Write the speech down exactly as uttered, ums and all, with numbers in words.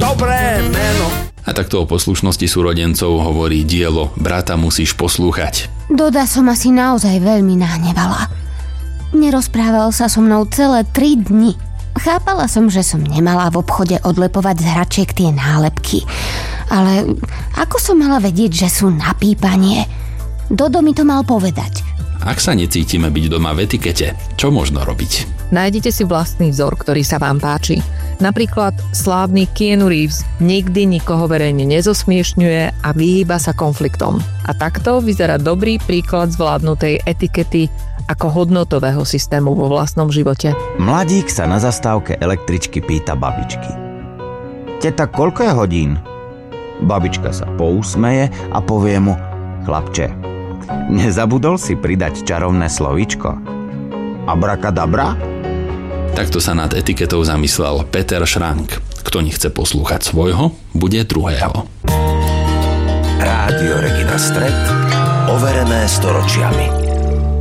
dobré meno. A takto o poslušnosti súrodencov hovorí dielo Brata musíš poslúchať. Doda som asi naozaj veľmi nahnevala. Nerozprával sa so mnou celé tri dni. Chápala som, že som nemala v obchode odlepovať z hračiek tie nálepky. Ale ako som mala vedieť, že sú na pípanie? Dodo mi to mal povedať. Ak sa necítime byť doma v etikete, čo možno robiť? Nájdete si vlastný vzor, ktorý sa vám páči. Napríklad slávny Keanu Reeves nikdy nikoho verejne nezosmiešňuje a vyhýba sa konfliktom. A takto vyzerá dobrý príklad zvládnutej etikety ako hodnotového systému vo vlastnom živote. Mladík sa na zastávke električky pýta babičky. Teta, koľko je hodín? Babička sa pousmeje a povie mu: chlapče, nezabudol si pridať čarovné slovíčko? Abrakadabra? Takto sa nad etiketou zamyslel Peter Šrank. Kto nechce poslúchať svojho, bude druhého. Rádio Regina Stret, overené storočiami.